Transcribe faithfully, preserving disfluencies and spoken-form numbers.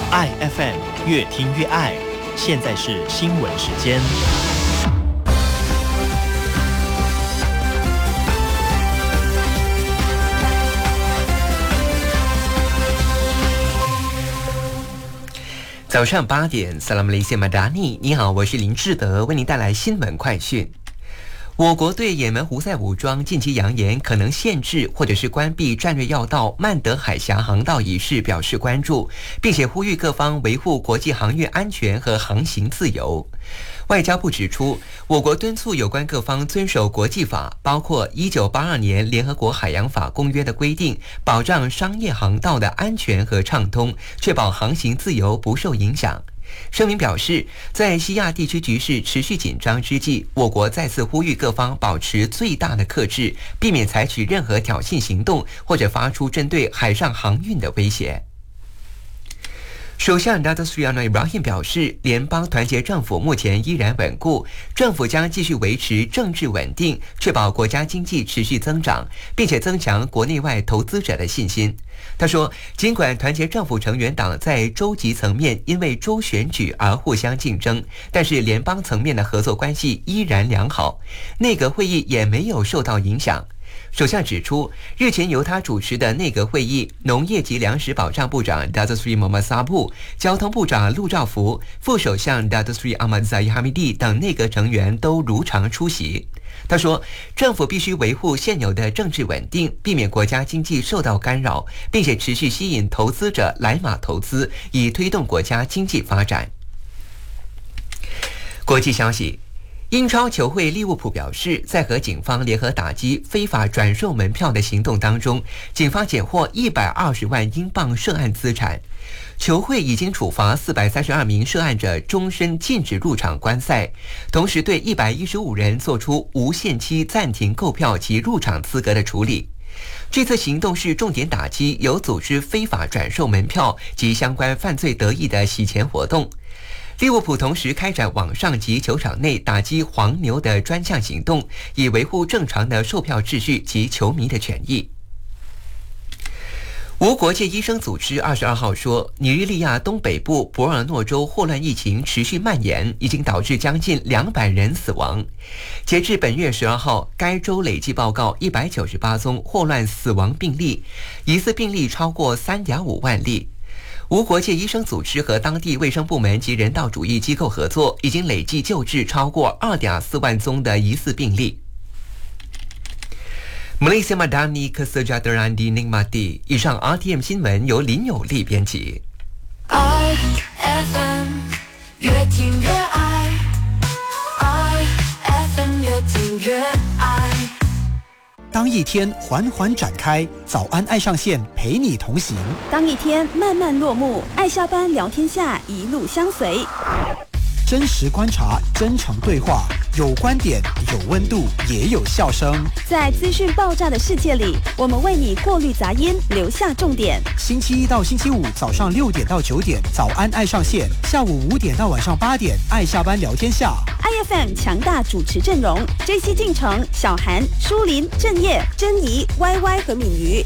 爱 F M 越听越爱，现在是新闻时间。 早上八点 Salam Malaysia Madani， 你好，我是林志德，为您带来新闻快讯。我国对也门胡塞武装近期扬言可能限制或者是关闭战略要道曼德海峡航道一事表示关注，并且呼吁各方维护国际航运安全和航行自由。外交部指出，我国敦促有关各方遵守国际法，包括一九八二年联合国海洋法公约的规定，保障商业航道的安全和畅通，确保航行自由不受影响。声明表示，在西亚地区局势持续紧张之际，我国再次呼吁各方保持最大的克制，避免采取任何挑衅行动或者发出针对海上航运的威胁。首相 Datuk Seri Anwar Ibrahim 表示，联邦团结政府目前依然稳固，政府将继续维持政治稳定，确保国家经济持续增长，并且增强国内外投资者的信心。他说，尽管团结政府成员党在州级层面因为州选举而互相竞争，但是联邦层面的合作关系依然良好，内阁会议也没有受到影响。首相指出，日前由他主持的内阁会议，农业及粮食保障部长 Datuk Seri Mohammad Sabu、交通部长陆兆福、副首相 Datuk Seri Ahmad Zahid Hamidi 等内阁成员都如常出席。他说，政府必须维护现有的政治稳定，避免国家经济受到干扰，并且持续吸引投资者来马投资，以推动国家经济发展。国际消息，英超球会利物浦表示，在和警方联合打击非法转售门票的行动当中，警方检获一百二十万英镑涉案资产。球会已经处罚四百三十二名涉案者终身禁止入场观赛，同时对一百一十五人做出无限期暂停购票及入场资格的处理。这次行动是重点打击有组织非法转售门票及相关犯罪得益的洗钱活动。利物浦同时开展网上及球场内打击黄牛的专项行动，以维护正常的售票秩序及球迷的权益。无国界医生组织二十二号说，尼日利亚东北部博尔诺州霍乱疫情持续蔓延，已经导致将近两百人死亡。截至本月十二号，该州累计报告一百九十八宗霍乱死亡病例，疑似病例超过 三点五万例。无国界医生组织和当地卫生部门及人道主义机构合作，已经累计救治超过 二点四万宗的疑似病例。Malaysia Madani Kesejahteraan dinikmati。以上 R T M 新闻由林有利编辑。 I F M 越听越爱 ，I F M 越听越爱。 当一天缓缓展开，早安爱上线陪你同行； 当一天慢慢落幕，爱下班聊天下一路相随。 真实观察，真诚对话，有观点，有温度，也有笑声。 在资讯爆炸的世界里，我们为你过滤杂音，留下重点。 星期一到星期五早上六点到九点，早安爱上线；下午五点到晚上八点，爱下班聊天下。 I F M 强大主持阵容：J C 进城、小韩、舒林、郑业、珍妮、Y Y 和敏瑜。